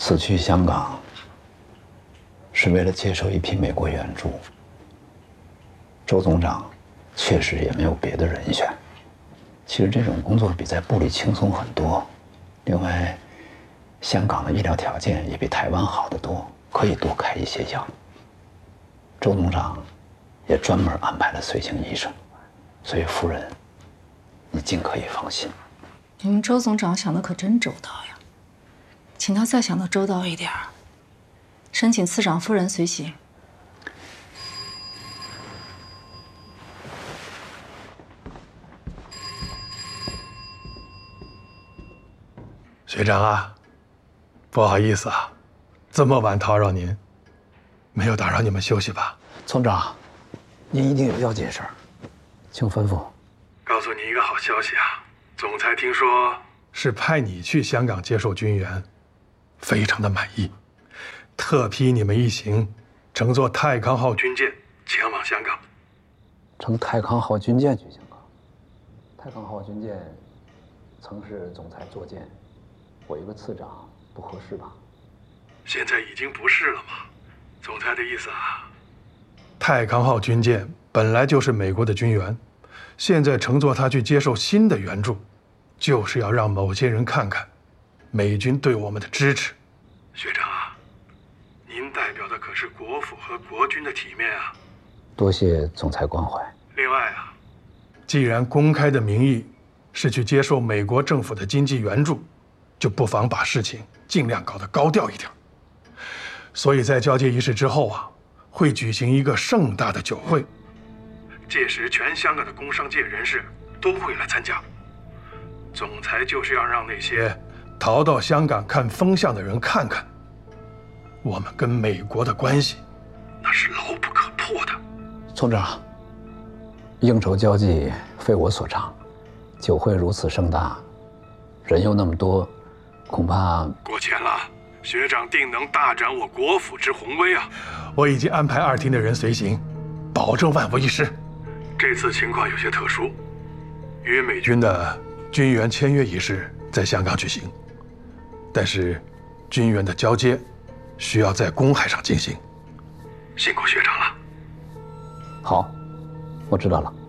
此去香港是为了接受一批美国援助。周总长确实也没有别的人选。其实这种工作比在部里轻松很多。另外，香港的医疗条件也比台湾好得多，可以多开一些药。周总长也专门安排了随行医生，所以夫人，你尽可以放心。 你们周总长想的可真周到呀，请他再想的周到一点，申请次长夫人随行。 学长啊，不好意思啊，这么晚叨扰您，没有打扰你们休息吧？ 村长，您一定有要紧事儿，请吩咐。 告诉你一个好消息啊，总裁听说是派你去香港接受军援，非常的满意，特批你们一行乘坐泰康号军舰前往香港。 乘泰康号军舰去香港？泰康号军舰曾是总裁坐舰，我一个次长不合适吧？ 现在已经不是了嘛。总裁的意思啊，泰康号军舰本来就是美国的军援，现在乘坐它去接受新的援助，就是要让某些人看看美军对我们的支持。学长啊，您代表的可是国府和国军的体面啊。 多谢总裁关怀。 另外啊，既然公开的名义是去接受美国政府的经济援助，就不妨把事情尽量搞得高调一点。所以在交接仪式之后啊，会举行一个盛大的酒会，届时全香港的工商界人士都会来参加。总裁就是要让那些逃到香港看风向的人看看，我们跟美国的关系那是牢不可破的。 村长，应酬交际非我所长，酒会如此盛大，人又那么多，恐怕过谦了。学长定能大展我国府之宏威啊！我已经安排2厅的人随行，保证万无一失。这次情况有些特殊，与美军的军援签约仪式在香港举行，但是军援的交接需要在公海上进行。辛苦学长了。 好，我知道了。